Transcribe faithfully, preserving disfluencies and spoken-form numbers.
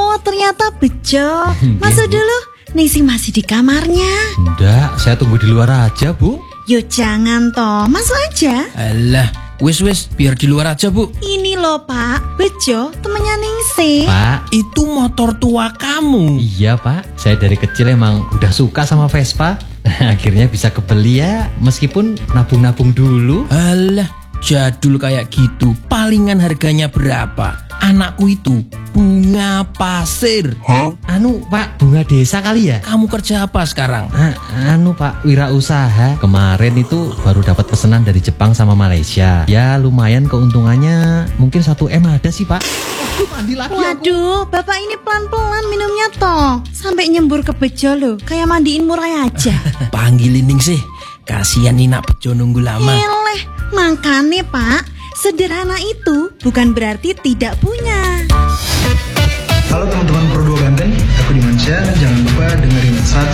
Oh, ternyata bejo. Masuk dulu. Ningsih masih di kamarnya. Nggak, saya tunggu di luar aja, Bu. Yo jangan toh, masuk aja. Alah, wis wis, biar di luar aja, Bu. Ini loh Pak, Bejo temennya Ningsih. Pak, Itu motor tua kamu. iya Pak. Saya dari kecil emang udah suka sama Vespa. Akhirnya bisa kebeli ya, meskipun nabung-nabung dulu. Alah, jadul kayak gitu. Palingan harganya berapa? Anakku itu bunga pasir. Anu Pak, bunga desa kali ya? Kamu kerja apa sekarang? Ah, anu Pak, wirausaha. Kemarin itu baru dapat pesanan dari Jepang sama Malaysia. Ya lumayan keuntungannya, mungkin satu M ada sih Pak. Waduh, mandi lagi aku. Waduh, Bapak ini pelan-pelan minumnya toh. Sampai nyembur ke Bejo loh, kayak mandiin murai aja. Panggilin Ningsih. Kasihan Nina Bejo nunggu lama. Eleh, makanya Pak, sederhana itu bukan berarti tidak punya. Halo teman-teman Pro dua Banten, aku Dimansyah. Jangan lupa dengerin satu